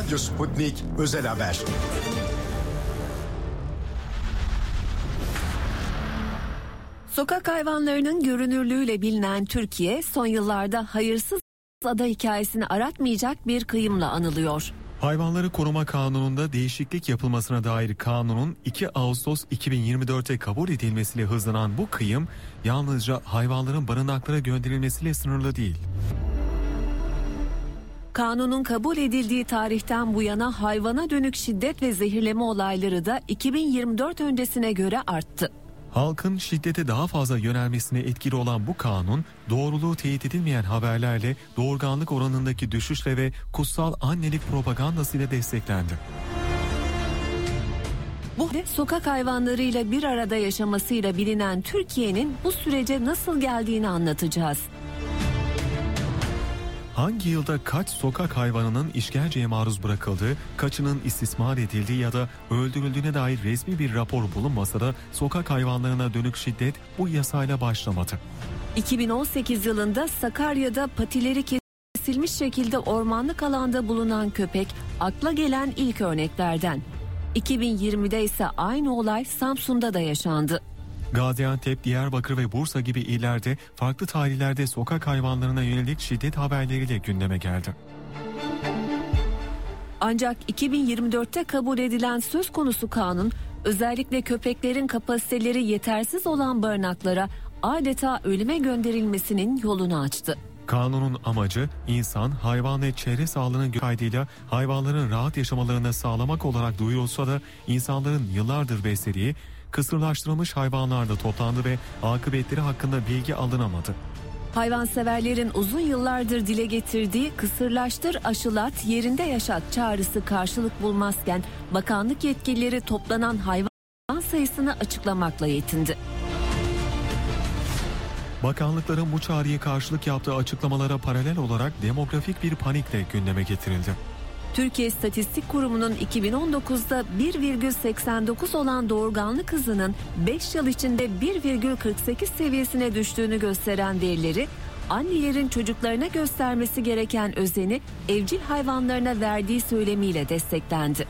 Radyo Sputnik Özel Haber. Sokak hayvanlarının görünürlüğüyle bilinen Türkiye, son yıllarda hayırsız ada hikayesini aratmayacak bir kıyımla anılıyor. Hayvanları Koruma Kanunu'nda değişiklik yapılmasına dair kanunun 2 Ağustos 2024'te kabul edilmesiyle hızlanan bu kıyım yalnızca hayvanların barınaklara gönderilmesiyle sınırlı değil. Kanunun kabul edildiği tarihten bu yana hayvana dönük şiddet ve zehirleme olayları da 2024 öncesine göre arttı. Halkın şiddete daha fazla yönelmesine etkili olan bu kanun, doğruluğu teyit edilmeyen haberlerle, doğurganlık oranındaki düşüşle ve kutsal annelik propagandasıyla desteklendi. Bu sokak hayvanlarıyla bir arada yaşamasıyla bilinen Türkiye'nin bu sürece nasıl geldiğini anlatacağız. Hangi yılda kaç sokak hayvanının işkenceye maruz bırakıldığı, kaçının istismar edildiği ya da öldürüldüğüne dair resmi bir rapor bulunmasa da sokak hayvanlarına dönük şiddet bu yasayla başlamadı. 2018 yılında Sakarya'da patileri kesilmiş şekilde ormanlık alanda bulunan köpek akla gelen ilk örneklerden. 2020'de ise aynı olay Samsun'da da yaşandı. Gaziantep, Diyarbakır ve Bursa gibi illerde farklı tarihlerde sokak hayvanlarına yönelik şiddet haberleriyle gündeme geldi. Ancak 2024'te kabul edilen söz konusu kanun, özellikle köpeklerin kapasiteleri yetersiz olan barınaklara adeta ölüme gönderilmesinin yolunu açtı. Kanunun amacı insan, hayvan ve çevre sağlığının kaydıyla hayvanların rahat yaşamalarını sağlamak olarak duyulsa da insanların yıllardır beslediği kısırlaştırılmış hayvanlarda toplandı ve akıbetleri hakkında bilgi alınamadı. Hayvanseverlerin uzun yıllardır dile getirdiği kısırlaştır, aşılat, yerinde yaşat çağrısı karşılık bulmazken bakanlık yetkilileri toplanan hayvan sayısını açıklamakla yetindi. Bakanlıkların bu çağrıya karşılık yaptığı açıklamalara paralel olarak demografik bir panikle gündeme getirildi. Türkiye İstatistik Kurumu'nun 2019'da 1,89 olan doğurganlık hızının 5 yıl içinde 1,48 seviyesine düştüğünü gösteren verileri, annelerin çocuklarına göstermesi gereken özeni evcil hayvanlarına verdiği söylemiyle desteklendi.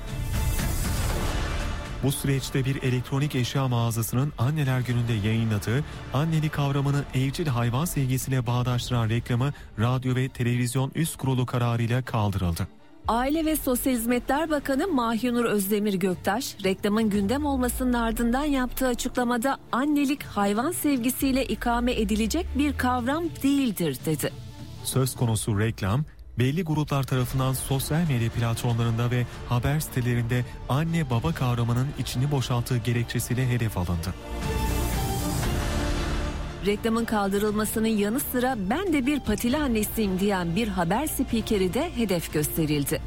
Bu süreçte bir elektronik eşya mağazasının Anneler Günü'nde yayınladığı annelik kavramını evcil hayvan sevgisiyle bağdaştıran reklamı Radyo ve Televizyon Üst Kurulu kararıyla kaldırıldı. Aile ve Sosyal Hizmetler Bakanı Mahinur Özdemir Göktaş, reklamın gündem olmasının ardından yaptığı açıklamada annelik hayvan sevgisiyle ikame edilecek bir kavram değildir dedi. Söz konusu reklam, belli gruplar tarafından sosyal medya platformlarında ve haber sitelerinde anne baba kavramının içini boşalttığı gerekçesiyle hedef alındı. Reklamın kaldırılmasının yanı sıra ben de bir patili annesiyim diyen bir haber spikeri de hedef gösterildi.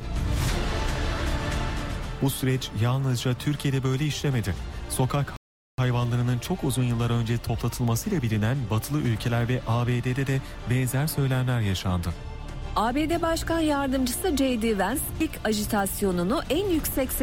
Bu süreç yalnızca Türkiye'de böyle işlemedi. Sokak hayvanlarının çok uzun yıllar önce toplatılmasıyla bilinen batılı ülkeler ve ABD'de de benzer söylemler yaşandı. ABD Başkan Yardımcısı J.D. Vance ilk ajitasyonunu en yüksek